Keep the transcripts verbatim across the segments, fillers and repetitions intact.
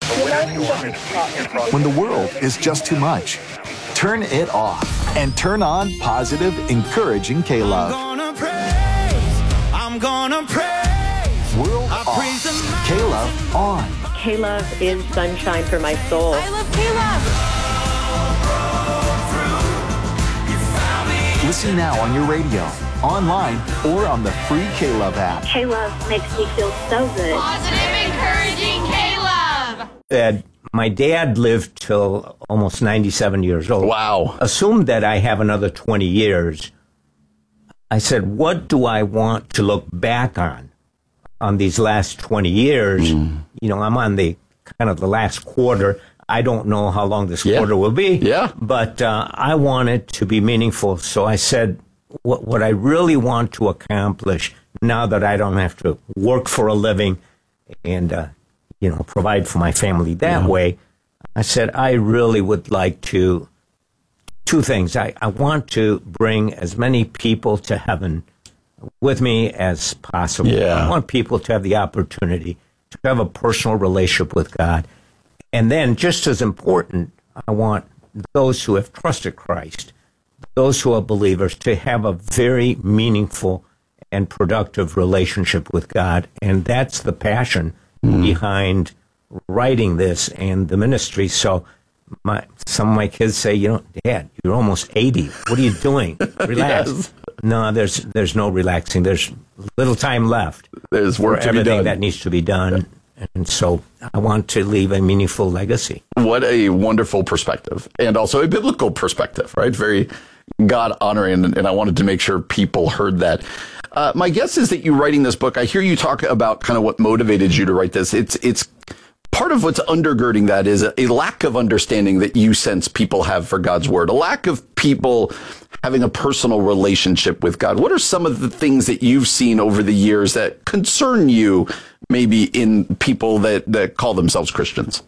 When the world is just too much, turn it off and turn on positive, encouraging K-Love. I'm gonna praise, I'm gonna praise. World I off, praise the K-Love on. K-Love is sunshine for my soul. I love K-Love. Listen now on your radio, online, or on the free K-Love app. K-Love makes me feel so good. Positive, encouraging K-Love. That my dad lived till almost ninety-seven years old. Wow. Assumed that I have another twenty years. I said, what do I want to look back on, on these last twenty years? Mm. You know, I'm on the kind of the last quarter. I don't know how long this yeah. quarter will be. Yeah. But uh, I want it to be meaningful. So I said, what, what I really want to accomplish now that I don't have to work for a living and, uh, you know, provide for my family that yeah. way, I said, I really would like to, two things. I, I want to bring as many people to heaven with me as possible. Yeah. I want people to have the opportunity to have a personal relationship with God. And then, just as important, I want those who have trusted Christ, those who are believers, to have a very meaningful and productive relationship with God. And that's the passion mm. behind writing this and the ministry. So my, some of my kids say, you know, Dad, you're almost eighty. What are you doing? Relax. Yes. No, there's there's no relaxing. There's little time left. There's work for to be everything done. that needs to be done. And so I want to leave a meaningful legacy. What a wonderful perspective, and also a biblical perspective, right? Very God-honoring, and, and I wanted to make sure people heard that. Uh, my guess is that you writing this book, I hear you talk about kind of what motivated you to write this. It's it's part of what's undergirding that is a, a lack of understanding that you sense people have for God's word, a lack of people having a personal relationship with God. What are some of the things that you've seen over the years that concern you, maybe in people that, that call themselves Christians?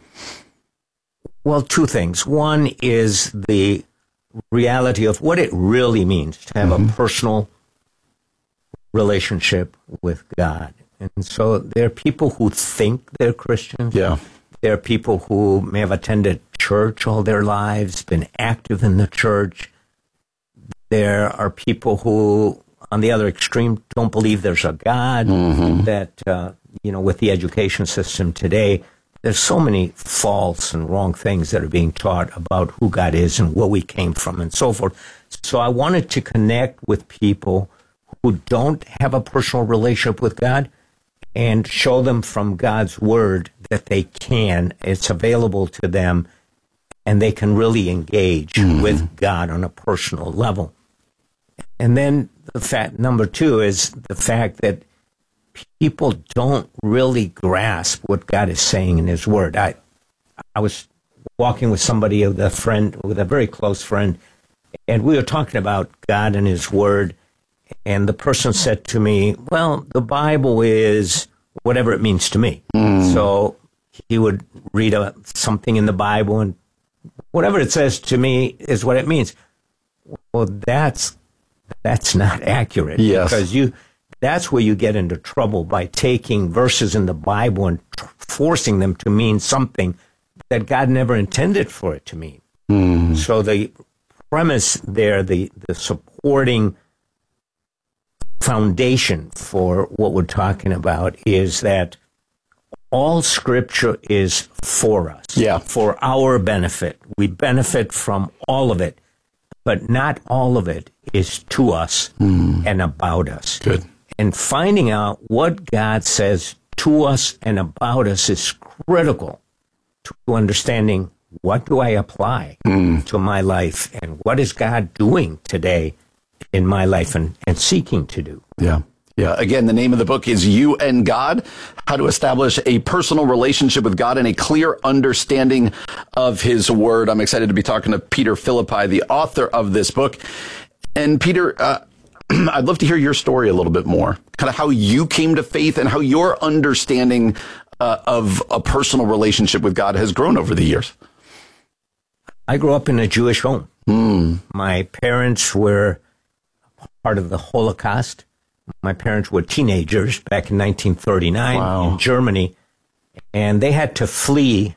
Well, two things. One is the reality of what it really means to have mm-hmm. a personal relationship with God. And so there are people who think they're Christians. Yeah. There are people who may have attended church all their lives, been active in the church. There are people who, on the other extreme, don't believe there's a God, mm-hmm. that, uh, you know, with the education system today, there's so many false and wrong things that are being taught about who God is and where we came from and so forth. So I wanted to connect with people who don't have a personal relationship with God and show them from God's word that they can. It's available to them, and they can really engage mm-hmm. with God on a personal level. And then the fact, number two, is the fact that people don't really grasp what God is saying in his word. I I was walking with somebody, with a friend, with a very close friend, and we were talking about God and his word, and the person said to me, well, the Bible is whatever it means to me. Mm. So he would read a, something in the Bible, and whatever it says to me is what it means. Well, that's that's not accurate. Yes. Because you that's where you get into trouble, by taking verses in the Bible and tr- forcing them to mean something that God never intended for it to mean. Mm. So the premise there, the, the supporting foundation for what we're talking about, is that all Scripture is for us, yeah. for our benefit. We benefit from all of it, but not all of it is to us mm. and about us. Good. And finding out what God says to us and about us is critical to understanding, what do I apply mm. to my life, and what is God doing today in my life and, and seeking to do. Yeah. Yeah. Again, the name of the book is You and God, How to Establish a Personal Relationship with God and a Clear Understanding of His Word. I'm excited to be talking to Peter Philippi, the author of this book. And Peter, uh, I'd love to hear your story a little bit more, kind of how you came to faith and how your understanding uh, of a personal relationship with God has grown over the years. I grew up in a Jewish home. Mm. My parents were part of the Holocaust. My parents were teenagers back in nineteen thirty-nine wow. in Germany, and they had to flee